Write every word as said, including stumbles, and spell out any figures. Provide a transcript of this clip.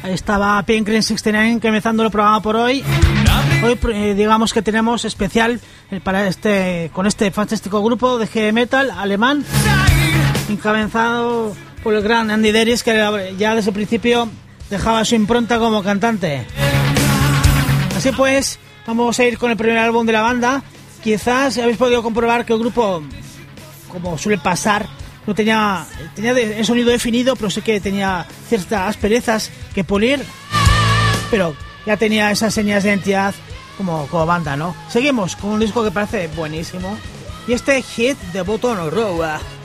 estaba Pink Green sesenta y nueve comenzando el programa por hoy. Hoy eh, digamos que tenemos especial eh, para este con este fantástico grupo de heavy metal alemán, encabezado por el gran Andy Deris, que ya desde el principio dejaba su impronta como cantante. Así pues, vamos a ir con el primer álbum de la banda. Quizás habéis podido comprobar que el grupo, como suele pasar, no tenía, tenía el sonido definido, pero sí que tenía ciertas asperezas que pulir, pero ya tenía esas señas de identidad como, como banda, ¿no? Seguimos con un disco que parece buenísimo, y este Hit the Button Row.